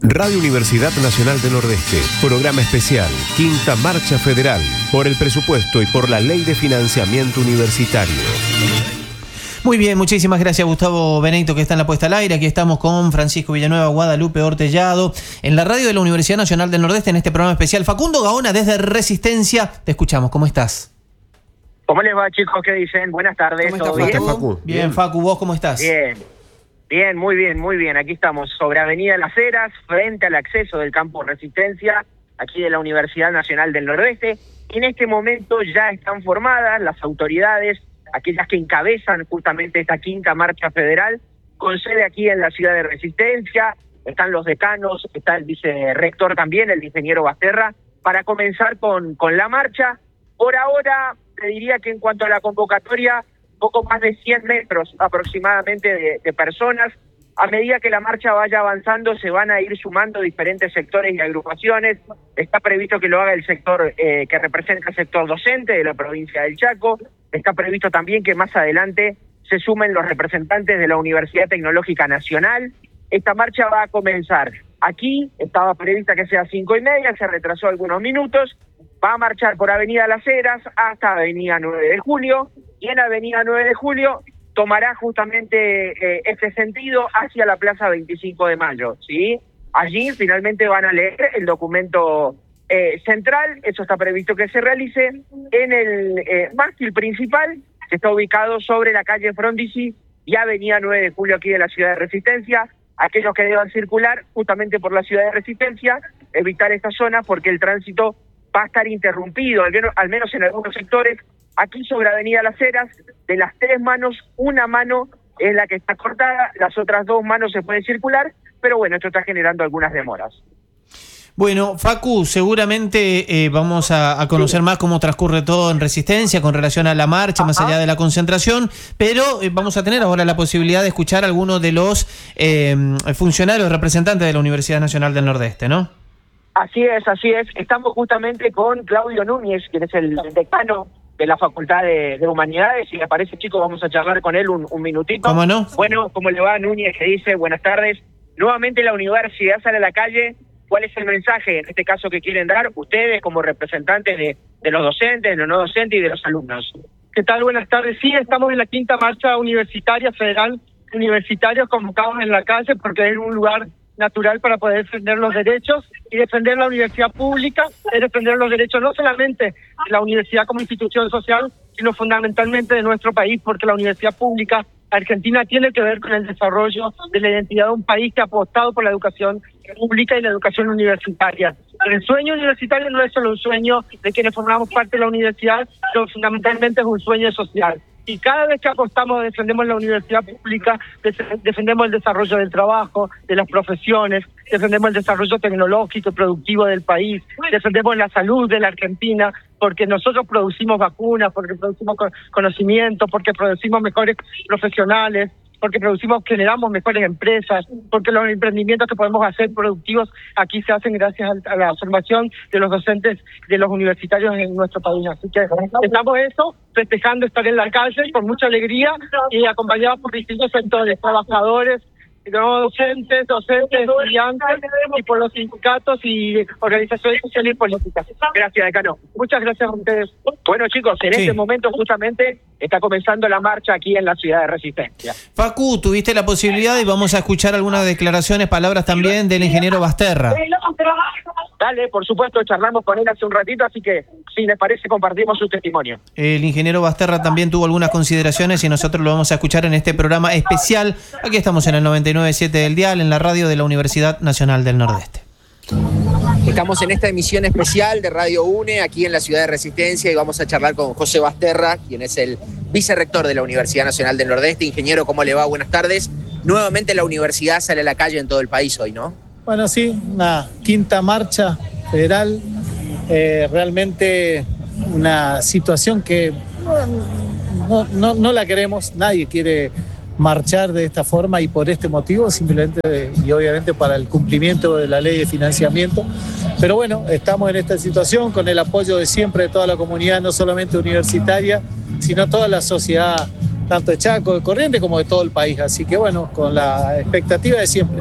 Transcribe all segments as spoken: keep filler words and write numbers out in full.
Radio Universidad Nacional del Nordeste, programa especial, Quinta Marcha Federal, por el presupuesto y por la Ley de Financiamiento Universitario. Muy bien, muchísimas gracias Gustavo Benedito, que está en la puesta al aire. Aquí estamos con Francisco Villanueva, Guadalupe Ortellado, en la radio de la Universidad Nacional del Nordeste, en este programa especial. Facundo Gaona, desde Resistencia, te escuchamos, ¿cómo estás? ¿Cómo les va, chicos? ¿Qué dicen? Buenas tardes. ¿Cómo estás, ¿Todo bien? Facu? Bien, bien, Facu, ¿vos cómo estás? Bien. Bien, muy bien, muy bien. Aquí estamos sobre Avenida Las Heras, frente al acceso del campo Resistencia, aquí de la Universidad Nacional del Nordeste. En este momento ya están formadas las autoridades, aquellas que encabezan justamente esta quinta marcha federal, con sede aquí en la ciudad de Resistencia. Están los decanos, está el vicerrector también, el ingeniero Basterra, para comenzar con, con la marcha. Por ahora, te diría que en cuanto a la convocatoria, poco más de cien metros aproximadamente de, de personas. A medida que la marcha vaya avanzando, se van a ir sumando diferentes sectores y agrupaciones. Está previsto que lo haga el sector eh, que representa el sector docente de la provincia del Chaco. Está previsto también que más adelante se sumen los representantes de la Universidad Tecnológica Nacional. Esta marcha va a comenzar aquí, estaba prevista que sea cinco y media, se retrasó algunos minutos. Va a marchar por Avenida Las Heras hasta Avenida nueve de julio, y en Avenida nueve de julio tomará justamente eh, este sentido hacia la Plaza veinticinco de mayo, ¿sí? Allí finalmente van a leer el documento eh, central. Eso está previsto que se realice en el eh, mástil principal, que está ubicado sobre la calle Frondizi y Avenida nueve de julio aquí de la ciudad de Resistencia. Aquellos que deban circular justamente por la ciudad de Resistencia, evitar esta zona porque el tránsito va a estar interrumpido, al menos, al menos en algunos sectores. Aquí sobre Avenida Las Heras, de las tres manos, una mano es la que está cortada, las otras dos manos se pueden circular, pero bueno, esto está generando algunas demoras. Bueno, Facu, seguramente eh, vamos a, a conocer sí. más cómo transcurre todo en Resistencia con relación a la marcha, Ajá. más allá de la concentración, pero eh, vamos a tener ahora la posibilidad de escuchar a algunos de los eh, funcionarios representantes de la Universidad Nacional del Nordeste, ¿no? Así es, así es. Estamos justamente con Claudio Núñez, quien es el decano de la Facultad de, de Humanidades. Si le parece, chicos, vamos a charlar con él un, un minutito. ¿Cómo no? Bueno, ¿cómo le va, Núñez? Que dice, buenas tardes. Nuevamente la universidad sale a la calle. ¿Cuál es el mensaje, en este caso, que quieren dar ustedes como representantes de, de los docentes, de los no docentes y de los alumnos? ¿Qué tal? Buenas tardes. Sí, estamos en la quinta marcha universitaria federal, universitarios convocados en la calle porque es un lugar natural para poder defender los derechos y defender la universidad pública, es defender los derechos no solamente de la universidad como institución social, sino fundamentalmente de nuestro país, porque la universidad pública argentina tiene que ver con el desarrollo de la identidad de un país que ha apostado por la educación pública y la educación universitaria. El sueño universitario no es solo un sueño de quienes formamos parte de la universidad, sino fundamentalmente es un sueño social. Y cada vez que apostamos, defendemos la universidad pública, defendemos el desarrollo del trabajo, de las profesiones, defendemos el desarrollo tecnológico y productivo del país, defendemos la salud de la Argentina, porque nosotros producimos vacunas, porque producimos conocimiento, porque producimos mejores profesionales, porque producimos, generamos mejores empresas, porque los emprendimientos que podemos hacer productivos aquí se hacen gracias a la formación de los docentes, de los universitarios en nuestro país. Así que estamos eso, festejando estar en la calle con mucha alegría y acompañados por distintos sectores, trabajadores, no docentes, docentes, estudiantes y por los sindicatos y organizaciones sociales y políticas. Gracias, decano. Muchas gracias a ustedes. Bueno, chicos, en sí. este momento justamente está comenzando la marcha aquí en la ciudad de Resistencia. Facu, tuviste la posibilidad y vamos a escuchar algunas declaraciones, palabras también del ingeniero Basterra. Dale, por supuesto, charlamos con él hace un ratito, así que si les parece compartimos su testimonio. El ingeniero Basterra también tuvo algunas consideraciones y nosotros lo vamos a escuchar en este programa especial. Aquí estamos en el noventa y nueve punto siete del dial, en la radio de la Universidad Nacional del Nordeste. Estamos en esta emisión especial de Radio UNE, aquí en la ciudad de Resistencia, y vamos a charlar con José Basterra, quien es el vicerrector de la Universidad Nacional del Nordeste. Ingeniero, ¿cómo le va? Buenas tardes. Nuevamente la universidad sale a la calle en todo el país hoy, ¿no? Bueno, sí, una quinta marcha federal, eh, realmente una situación que no, no, no la queremos, nadie quiere marchar de esta forma y por este motivo, simplemente y obviamente para el cumplimiento de la ley de financiamiento. Pero bueno, estamos en esta situación con el apoyo de siempre de toda la comunidad, no solamente universitaria, sino toda la sociedad, tanto de Chaco, de Corrientes, como de todo el país. Así que bueno, con la expectativa de siempre,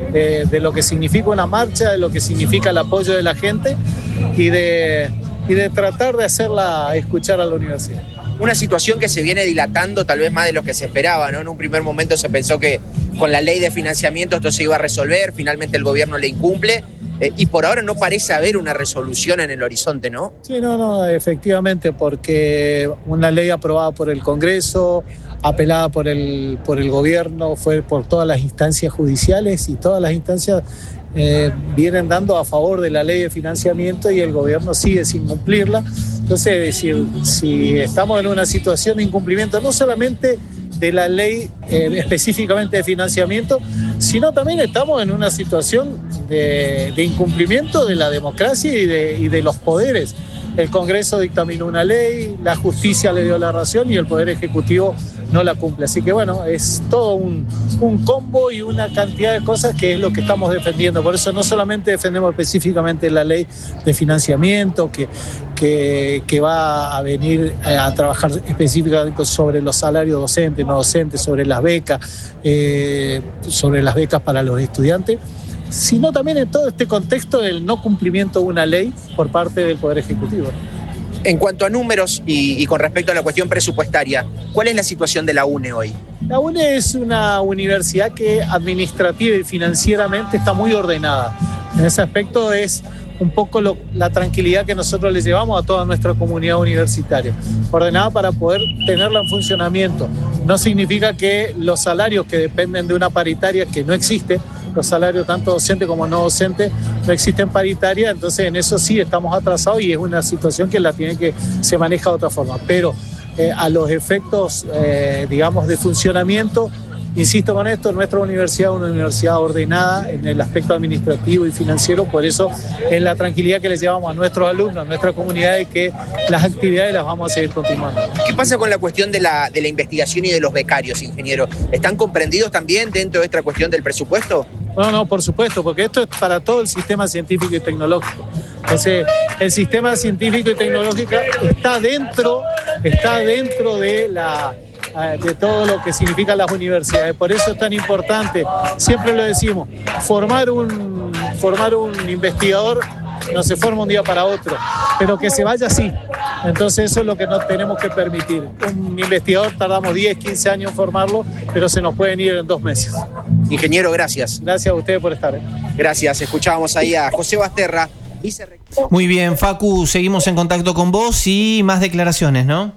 eh, de lo que significa una marcha, de lo que significa el apoyo de la gente y de, y de tratar de hacerla escuchar a la universidad. Una situación que se viene dilatando tal vez más de lo que se esperaba, ¿no? En un primer momento se pensó que con la ley de financiamiento esto se iba a resolver, finalmente el gobierno le incumple eh, y por ahora no parece haber una resolución en el horizonte, ¿no? Sí, no, no, efectivamente, porque una ley aprobada por el Congreso, apelada por el, por el gobierno, fue por todas las instancias judiciales y todas las instancias eh, vienen dando a favor de la ley de financiamiento y el gobierno sigue sin cumplirla. Entonces, es decir, si estamos en una situación de incumplimiento, no solamente de la ley eh, específicamente de financiamiento, sino también estamos en una situación de, de incumplimiento de la democracia y de, y de los poderes. El Congreso dictaminó una ley, la justicia le dio la razón y el Poder Ejecutivo no la cumple. Así que bueno, es todo un, un combo y una cantidad de cosas que es lo que estamos defendiendo. Por eso no solamente defendemos específicamente la ley de financiamiento, que, que, que va a venir a trabajar específicamente sobre los salarios docentes, no docentes, sobre las becas, eh, sobre las becas para los estudiantes, sino también en todo este contexto del no cumplimiento de una ley por parte del Poder Ejecutivo. En cuanto a números y, y con respecto a la cuestión presupuestaria, ¿cuál es la situación de la UNE hoy? La UNE es una universidad que administrativa y financieramente está muy ordenada. En ese aspecto es un poco lo, la tranquilidad que nosotros le llevamos a toda nuestra comunidad universitaria. Ordenada para poder tenerla en funcionamiento. No significa que los salarios que dependen de una paritaria que no existe, los salarios tanto docentes como no docentes no existen paritarias, entonces en eso sí estamos atrasados y es una situación que la tiene que se maneja de otra forma, pero eh, a los efectos eh, digamos de funcionamiento, insisto con esto, nuestra universidad es una universidad ordenada en el aspecto administrativo y financiero, por eso es la tranquilidad que les llevamos a nuestros alumnos, a nuestra comunidad, de que las actividades las vamos a seguir continuando. ¿Qué pasa con la cuestión de la, de la investigación y de los becarios, ingeniero? ¿Están comprendidos también dentro de esta cuestión del presupuesto? No, no, por supuesto, porque esto es para todo el sistema científico y tecnológico. Entonces, el sistema científico y tecnológico está dentro, está dentro de la... de todo lo que significan las universidades. Por eso es tan importante, siempre lo decimos, formar un, formar un investigador no se forma un día para otro, pero que se vaya así. Entonces eso es lo que no tenemos que permitir. Un investigador tardamos diez, quince años en formarlo, pero se nos pueden ir en dos meses. Ingeniero, gracias. Gracias a ustedes por estar. ¿eh? Gracias. Escuchábamos ahí a José Basterra, vicerrector. Muy bien, Facu, seguimos en contacto con vos y más declaraciones, ¿no?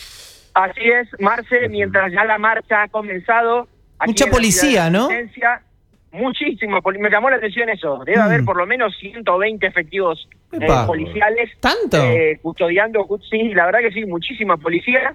Así es, Marce, mientras ya la marcha ha comenzado... Mucha policía, ¿no? Muchísimo, me llamó la atención eso. Debe mm. haber por lo menos ciento veinte efectivos eh, policiales. ¿Tanto? Eh, custodiando, sí, la verdad que sí, muchísima policía.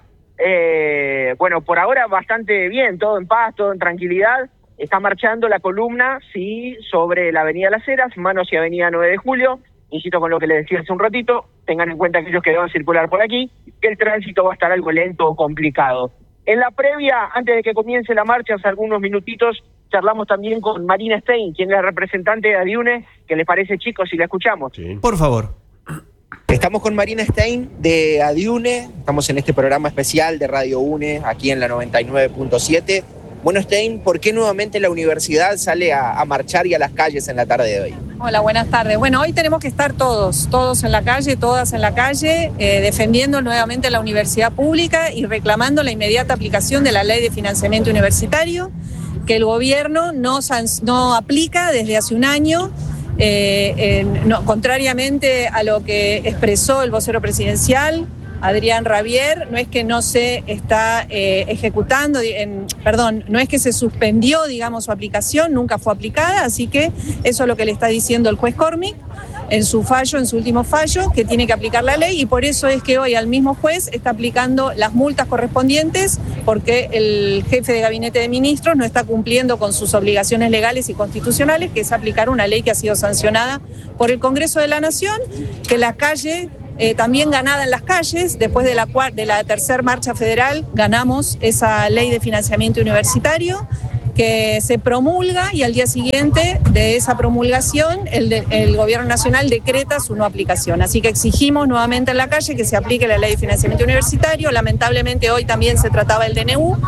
Eh, bueno, por ahora bastante bien, todo en paz, todo en tranquilidad. Está marchando la columna, sí, sobre la avenida Las Heras, mano hacia avenida nueve de julio. Insisto con lo que les decía hace un ratito, tengan en cuenta aquellos que van a circular por aquí, que el tránsito va a estar algo lento o complicado. En la previa, antes de que comience la marcha, hace algunos minutitos, charlamos también con Marina Stein, quien es la representante de ADIUNE. ¿Qué les parece, chicos, si la escuchamos? Sí. Por favor. Estamos con Marina Stein de ADIUNE, estamos en este programa especial de Radio UNE, aquí en la noventa y nueve punto siete. Bueno, Stein, ¿por qué nuevamente la universidad sale a, a marchar y a las calles en la tarde de hoy? Hola, buenas tardes. Bueno, hoy tenemos que estar todos, todos en la calle, todas en la calle, eh, defendiendo nuevamente la universidad pública y reclamando la inmediata aplicación de la ley de financiamiento universitario, que el gobierno no, no aplica desde hace un año, eh, eh, no, contrariamente a lo que expresó el vocero presidencial, Adrián Rabier. No es que no se está eh, ejecutando, en, perdón, no es que se suspendió, digamos, su aplicación, nunca fue aplicada, así que eso es lo que le está diciendo el juez Cormick en su fallo, en su último fallo, que tiene que aplicar la ley, y por eso es que hoy al mismo juez está aplicando las multas correspondientes, porque el jefe de gabinete de ministros no está cumpliendo con sus obligaciones legales y constitucionales, que es aplicar una ley que ha sido sancionada por el Congreso de la Nación, que la calle... Eh, también ganada en las calles, después de la, de la tercera marcha federal, ganamos esa ley de financiamiento universitario que se promulga y al día siguiente de esa promulgación el, de, el gobierno nacional decreta su no aplicación. Así que exigimos nuevamente en la calle que se aplique la ley de financiamiento universitario. Lamentablemente hoy también se trataba el D N U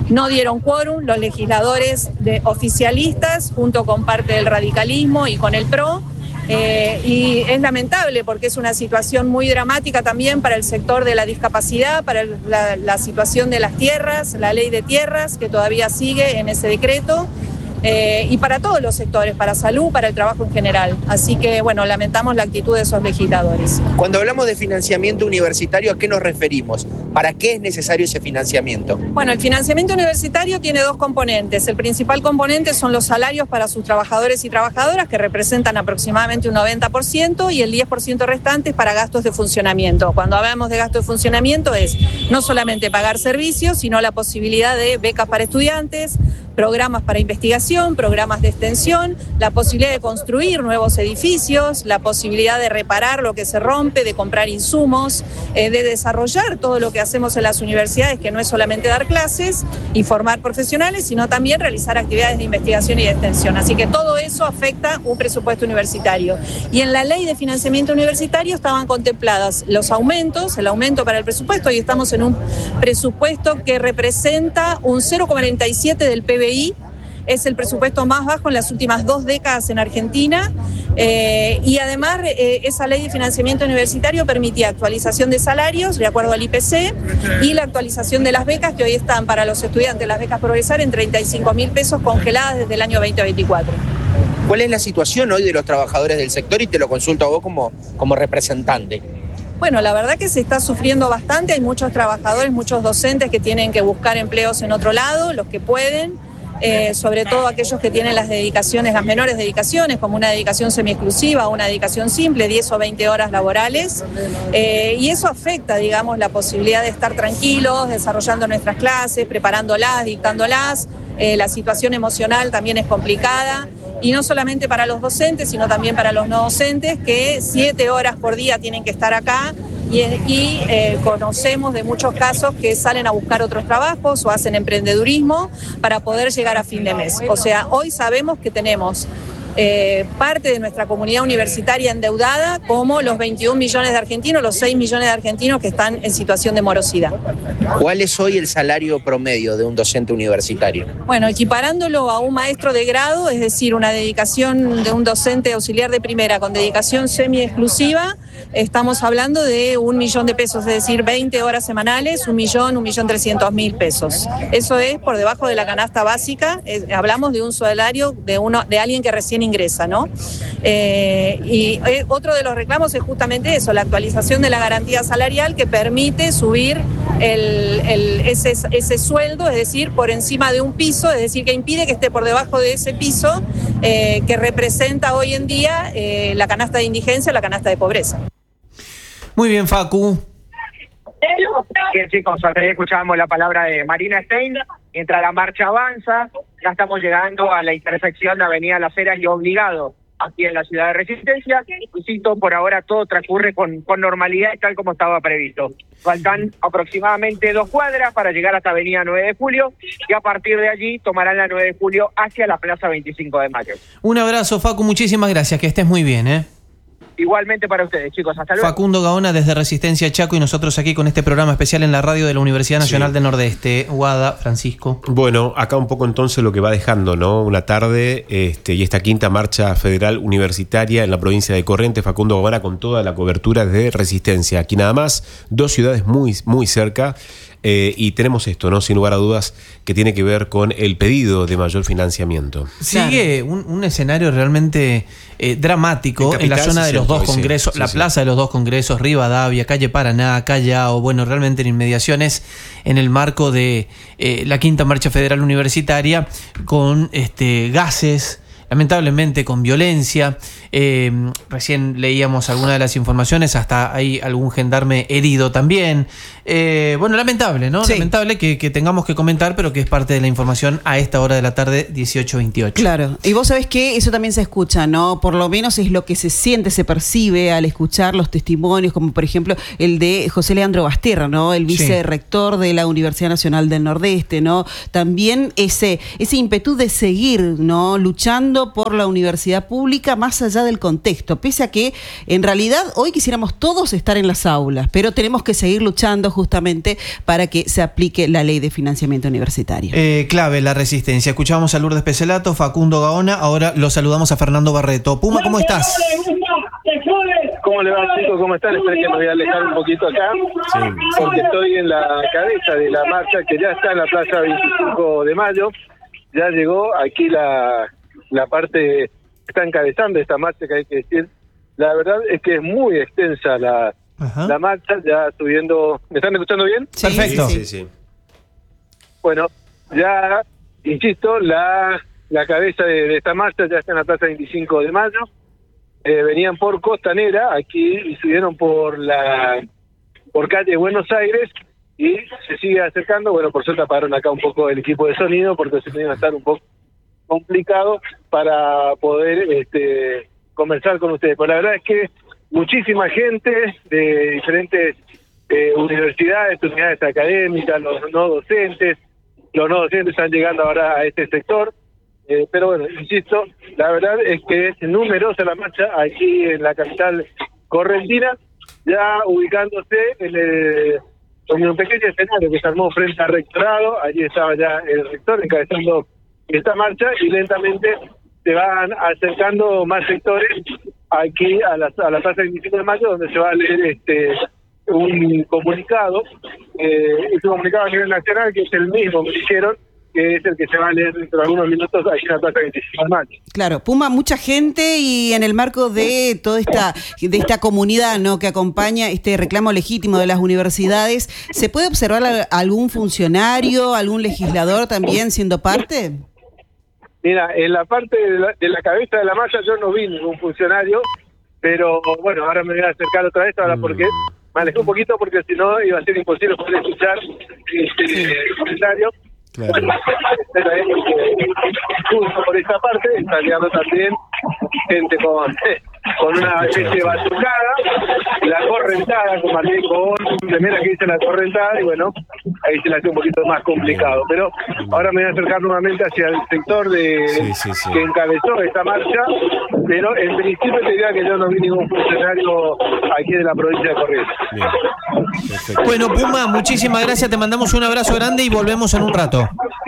No dieron quórum los legisladores de oficialistas junto con parte del radicalismo y con el P R O. Eh, y es lamentable porque es una situación muy dramática también para el sector de la discapacidad, para el, la, la situación de las tierras, la ley de tierras que todavía sigue en ese decreto. Eh, y para todos los sectores, para salud, para el trabajo en general. Así que, bueno, lamentamos la actitud de esos legisladores. Cuando hablamos de financiamiento universitario, ¿a qué nos referimos? ¿Para qué es necesario ese financiamiento? Bueno, el financiamiento universitario tiene dos componentes. El principal componente son los salarios para sus trabajadores y trabajadoras, que representan aproximadamente un noventa por ciento, y el diez por ciento restante es para gastos de funcionamiento. Cuando hablamos de gastos de funcionamiento es no solamente pagar servicios, sino la posibilidad de becas para estudiantes, programas para investigación, programas de extensión, la posibilidad de construir nuevos edificios, la posibilidad de reparar lo que se rompe, de comprar insumos, eh, de desarrollar todo lo que hacemos en las universidades, que no es solamente dar clases y formar profesionales, sino también realizar actividades de investigación y de extensión. Así que todo eso afecta un presupuesto universitario. Y en la ley de financiamiento universitario estaban contempladas los aumentos, el aumento para el presupuesto, y estamos en un presupuesto que representa un cero coma cuarenta y siete del P B I. Es el presupuesto más bajo en las últimas dos décadas en Argentina, eh, y además eh, esa ley de financiamiento universitario permitía actualización de salarios de acuerdo al I P C y la actualización de las becas, que hoy están para los estudiantes, las becas Progresar, en treinta y cinco mil pesos congeladas desde el año veinte veinticuatro. ¿Cuál es la situación hoy de los trabajadores del sector? Y te lo consulto a vos como, como representante. Bueno, la verdad que se está sufriendo bastante, hay muchos trabajadores, muchos docentes que tienen que buscar empleos en otro lado, los que pueden. Eh, sobre todo aquellos que tienen las dedicaciones, las menores dedicaciones, como una dedicación semi-exclusiva o una dedicación simple, diez o veinte horas laborales, eh, y eso afecta, digamos, la posibilidad de estar tranquilos, desarrollando nuestras clases, preparándolas, dictándolas. Eh, la situación emocional también es complicada, y no solamente para los docentes, sino también para los no docentes, que siete horas por día tienen que estar acá. Y, y eh, conocemos de muchos casos que salen a buscar otros trabajos o hacen emprendedurismo para poder llegar a fin de mes. O sea, hoy sabemos que tenemos eh, parte de nuestra comunidad universitaria endeudada, como los veintiún millones de argentinos, los seis millones de argentinos que están en situación de morosidad. ¿Cuál es hoy el salario promedio de un docente universitario? Bueno, equiparándolo a un maestro de grado, es decir, una dedicación de un docente auxiliar de primera con dedicación semi-exclusiva, estamos hablando de un millón de pesos, es decir, veinte horas semanales, un millón, un millón trescientos mil pesos. Eso es por debajo de la canasta básica. Es, hablamos de un salario de uno, de alguien que recién ingresa, ¿no? Eh, y eh, otro de los reclamos es justamente eso, la actualización de la garantía salarial, que permite subir el, el, ese, ese sueldo, es decir, por encima de un piso, es decir, que impide que esté por debajo de ese piso eh, que representa hoy en día eh, la canasta de indigencia, la canasta de pobreza. Muy bien, Facu. Bien, chicos, hasta ahí escuchábamos la palabra de Marina Stein. Mientras la marcha avanza, ya estamos llegando a la intersección de Avenida Las Heras y Obligado, aquí en la ciudad de Resistencia. Insisto, por ahora todo transcurre con, con normalidad, tal como estaba previsto. Faltan aproximadamente dos cuadras para llegar hasta Avenida nueve de julio, y a partir de allí tomarán la nueve de julio hacia la Plaza veinticinco de mayo. Un abrazo, Facu, muchísimas gracias, que estés muy bien, ¿eh? Igualmente para ustedes, chicos. Hasta luego. Facundo Gaona desde Resistencia Chaco, y nosotros aquí con este programa especial en la radio de la Universidad Nacional sí. del Nordeste. Guada, Francisco. Bueno, acá un poco entonces lo que va dejando, ¿no? Una tarde este, y esta quinta marcha federal universitaria en la provincia de Corrientes. Facundo Gaona con toda la cobertura de Resistencia. Aquí nada más, dos ciudades muy, muy cerca. Eh, y tenemos esto, ¿no? Sin lugar a dudas, que tiene que ver con el pedido de mayor financiamiento. Sigue un, un escenario realmente eh, dramático en, Capital, en la zona de los dos congresos, sí, sí, la sí. plaza de los dos congresos, Rivadavia, calle Paraná, Callao, bueno, realmente en inmediaciones en el marco de eh, la quinta marcha federal universitaria, con este gases, lamentablemente con violencia. Eh, recién leíamos algunas de las informaciones, hasta hay algún gendarme herido también. Eh, bueno, lamentable, ¿no? Sí. Lamentable que, que tengamos que comentar, pero que es parte de la información a esta hora de la tarde, dieciocho veintiocho. Claro, y vos sabés que eso también se escucha, ¿no? Por lo menos es lo que se siente, se percibe al escuchar los testimonios, como por ejemplo el de José Leandro Basterra, ¿no? El vicerrector sí. de la Universidad Nacional del Nordeste, ¿no? También ese, ese ímpetu de seguir, ¿no? Luchando luchando por la universidad pública más allá del contexto, pese a que en realidad hoy quisiéramos todos estar en las aulas, pero tenemos que seguir luchando justamente para que se aplique la ley de financiamiento universitario. Eh, clave la resistencia. Escuchábamos a Lourdes Pecelato, Facundo Gaona, ahora lo saludamos a Fernando Barreto. Puma, ¿cómo estás? ¿Cómo le va, chicos? ¿Cómo están? Espero que me voy a alejar un poquito acá, sí, porque estoy en la cabeza de la marcha que ya está en la plaza veinticinco de mayo. Ya llegó aquí la, la parte que está encabezando esta marcha, que hay que decir. La verdad es que es muy extensa la, la marcha, ya subiendo... ¿Me están escuchando bien? Sí, perfecto. Sí, sí, sí. Bueno, ya, insisto, la, la cabeza de, de esta marcha ya está en la plaza veinticinco de mayo. Eh, venían por Costanera aquí y subieron por la por calle Buenos Aires y se sigue acercando. Bueno, por suerte apagaron acá un poco el equipo de sonido porque se tenía que estar un poco complicado para poder este, conversar con ustedes. Pero la verdad es que muchísima gente de diferentes eh, universidades, unidades académicas, los no docentes, los no docentes están llegando ahora a este sector. Eh, pero bueno, insisto, la verdad es que es numerosa la marcha aquí en la capital correntina, ya ubicándose en, el, en un pequeño escenario que se armó frente al rectorado. Allí estaba ya el rector encabezando esta marcha y lentamente se van acercando más sectores aquí a la, a la plaza veinticinco de mayo, donde se va a leer este un comunicado, eh, es un comunicado a nivel nacional que es el mismo que dijeron, que es el que se va a leer dentro de algunos minutos aquí en la plaza veinticinco de mayo. Claro, Puma, mucha gente y en el marco de toda esta de esta comunidad, ¿no?, que acompaña este reclamo legítimo de las universidades, ¿se puede observar a algún funcionario, algún legislador también siendo parte? Mira, en la parte de la, de la cabeza de la marcha yo no vi ningún funcionario, pero bueno, ahora me voy a acercar otra vez, ahora porque me alejé un poquito porque si no iba a ser imposible poder escuchar este comentario. Claro. Bueno, justo por esta parte está llegando también gente con, con una especie de batucada, la correntada, con Martín con primera que dice la correntada, y bueno, ahí se le hace un poquito más complicado. Pero ahora me voy a acercar nuevamente hacia el sector de sí, sí, sí. que encabezó esta marcha, pero en principio te diría que yo no vi ningún funcionario aquí de la provincia de Corrientes. Bueno, Puma, muchísimas gracias, te mandamos un abrazo grande y volvemos en un rato.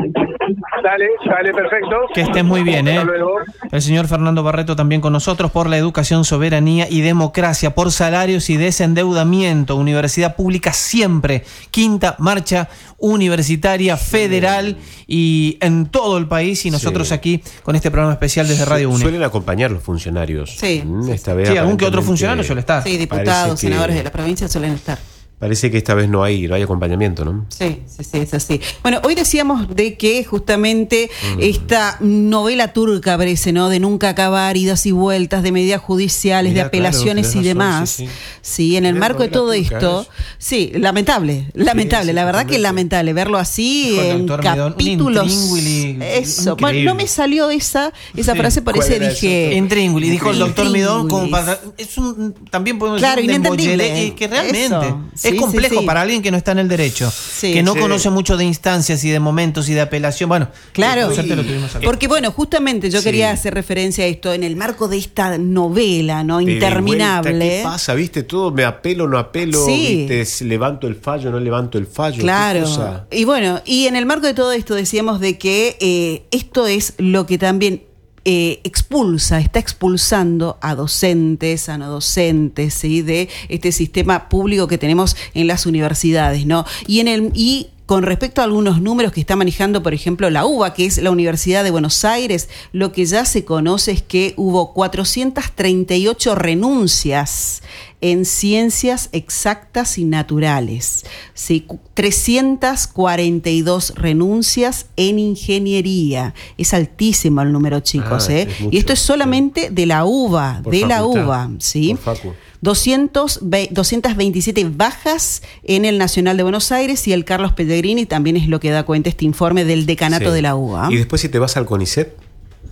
Dale, dale, perfecto. Que estés muy bien, ¿eh? Hasta luego. El señor Fernando Barreto también con nosotros por la educación, soberanía y democracia, por salarios y desendeudamiento. Universidad pública siempre. Quinta marcha universitaria federal y en todo el país, y nosotros sí. aquí con este programa especial desde Radio UNE. Suelen acompañar los funcionarios. Sí. Esta vez sí, algún que otro funcionario suele estar. Sí, diputados, senadores de la provincia suelen estar. Parece que esta vez no hay no hay acompañamiento, ¿no? Sí, sí, sí, es así. Bueno, hoy decíamos de que justamente mm. esta novela turca, parece, ¿no?, de nunca acabar, idas y vueltas, de medidas judiciales, Mira, de apelaciones claro, y demás. Razón, sí, sí. sí, en el marco de todo esto, eso. sí, lamentable, lamentable, sí, sí, la verdad que lamentable verlo así en capítulos. Midón, eso, bueno, no me salió esa esa sí. frase, por eso dije. Intrínguili, dijo el doctor Midón, como para, es un, también podemos claro, decir un dembollele, que realmente eso. Es complejo sí, sí. para alguien que no está en el derecho, sí, que no sí. conoce mucho de instancias y de momentos y de apelación. Bueno, claro, sí. lo tuvimos aquí. Porque bueno, justamente yo sí. quería hacer referencia a esto en el marco de esta novela, ¿no? Pero interminable. Vuelta, ¿qué pasa? ¿Viste? Todo me apelo, no apelo, sí. ¿viste? Levanto el fallo, no levanto el fallo. Claro. Y bueno, y en el marco de todo esto decíamos de que eh, esto es lo que también Eh, expulsa, está expulsando a docentes, a no docentes, ¿sí?, de este sistema público que tenemos en las universidades, ¿no? Y en el y con respecto a algunos números que está manejando, por ejemplo, la U B A, que es la Universidad de Buenos Aires, lo que ya se conoce es que hubo cuatrocientas treinta y ocho renuncias en ciencias exactas y naturales, ¿sí?, trescientas cuarenta y dos renuncias en ingeniería. Es altísimo el número, chicos, ah, ¿eh? Y esto es solamente de la U B A, de la U B A, ¿sí? doscientas veintisiete bajas en el Nacional de Buenos Aires y el Carlos Pellegrini también es lo que da cuenta este informe del decanato sí. de la U B A. Y después si te vas al CONICET,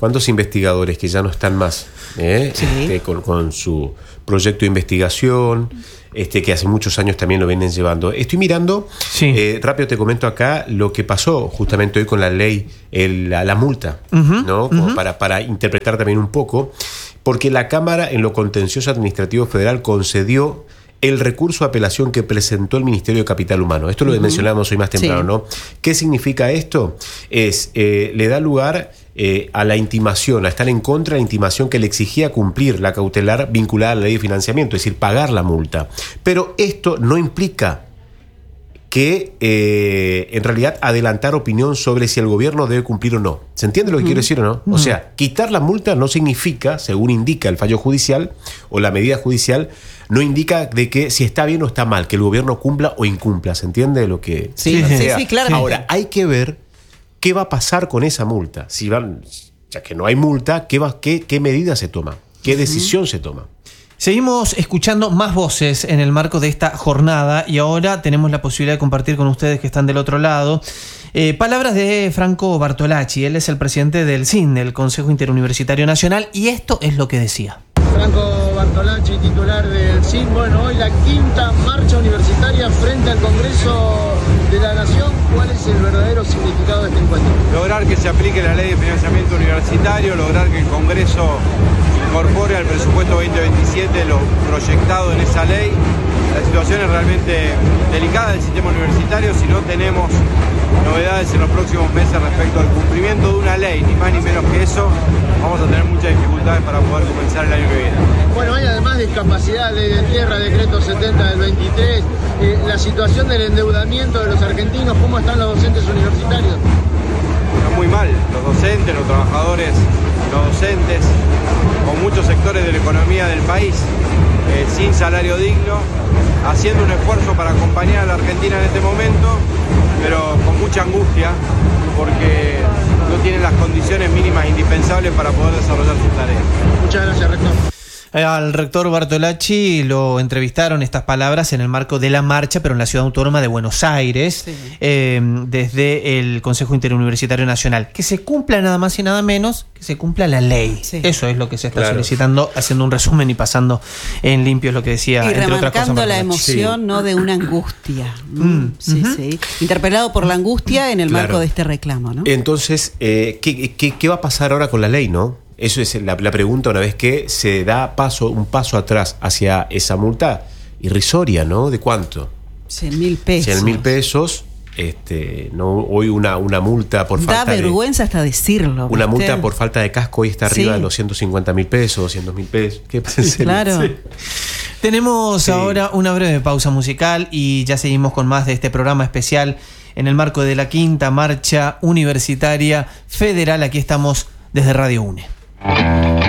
¿Cuántos investigadores que ya no están más eh? Sí. este, con, con su proyecto de investigación, este, que hace muchos años también lo vienen llevando? Estoy mirando, Sí. eh, rápido te comento acá lo que pasó justamente hoy con la ley, el, la, la multa, Ujú, ¿no? Como ujú. para, para interpretar también un poco, porque la Cámara en lo contencioso administrativo federal concedió el recurso de apelación que presentó el Ministerio de Capital Humano. Esto lo Ujú. mencionábamos hoy más temprano, Sí. ¿no? ¿Qué significa esto? Es, eh, le da lugar eh, a la intimación, a estar en contra de la intimación que le exigía cumplir la cautelar vinculada a la ley de financiamiento, es decir, pagar la multa. Pero esto no implica que eh, en realidad adelantar opinión sobre si el gobierno debe cumplir o no. ¿Se entiende lo que Mm. quiero decir o no? O sea, quitar la multa no significa, según indica el fallo judicial o la medida judicial, no indica de que si está bien o está mal, que el gobierno cumpla o incumpla. ¿Se entiende lo que Sí, Sí, sí, sea? sí, claramente. Ahora, hay que ver qué va a pasar con esa multa. Si van, ya que no hay multa, ¿qué, va, qué, qué medida se toma? ¿Qué decisión se toma? Seguimos escuchando más voces en el marco de esta jornada y ahora tenemos la posibilidad de compartir con ustedes que están del otro lado eh, palabras de Franco Bartolacci. Él es el presidente del S I N, del Consejo Interuniversitario Nacional, y esto es lo que decía. Franco Bartolacci, titular del S I N. Bueno, hoy la quinta marcha universitaria frente al Congreso de la Nación. ¿Cuál es el verdadero significado de este encuentro? Lograr que se aplique la ley de financiamiento universitario, lograr que el Congreso incorpore al presupuesto veinte veintisiete lo proyectado en esa ley. La situación es realmente delicada del sistema universitario si no tenemos novedades en los próximos meses respecto al cumplimiento de una ley, ni más ni menos que eso. Vamos a tener muchas dificultades para poder comenzar el año que viene. Bueno, hay además discapacidad, ley de tierra, decreto setenta del veintitrés, eh, la situación del endeudamiento de los argentinos, ¿cómo están los docentes universitarios? Está muy mal, los docentes, los trabajadores, los docentes, con muchos sectores de la economía del país, eh, sin salario digno, haciendo un esfuerzo para acompañar a la Argentina en este momento, pero con mucha angustia, porque no tienen las condiciones mínimas indispensables para poder desarrollar sus tareas. Muchas gracias, rector. Al rector Bartolacci lo entrevistaron estas palabras en el marco de la marcha, pero en la Ciudad Autónoma de Buenos Aires, Sí. eh, desde el Consejo Interuniversitario Nacional. Que se cumpla nada más y nada menos, que se cumpla la ley. Sí. Eso es lo que se está Claro. solicitando, haciendo un resumen y pasando en limpio, es lo que decía, Y entre otras cosas, remarcando la Bartolacci. emoción, ¿no?, de una angustia. Mm, Mm, sí, ujú. sí. Interpelado por la angustia en el Claro. marco de este reclamo, ¿no? Entonces, eh, ¿qué, qué, qué va a pasar ahora con la ley, no? Eso es la, la pregunta una vez que se da paso, un paso atrás hacia esa multa irrisoria, ¿no? ¿De cuánto? cien mil pesos. cien mil pesos. Este, no, hoy una, una multa por Da falta de... vergüenza hasta decirlo. Una ¿viste? multa por falta de casco hoy está arriba Sí. de los ciento cincuenta mil pesos, doscientos mil pesos. ¿Qué pasa? Claro. Sí. Tenemos Sí. ahora una breve pausa musical y ya seguimos con más de este programa especial en el marco de la quinta marcha universitaria federal. Aquí estamos desde Radio UNE.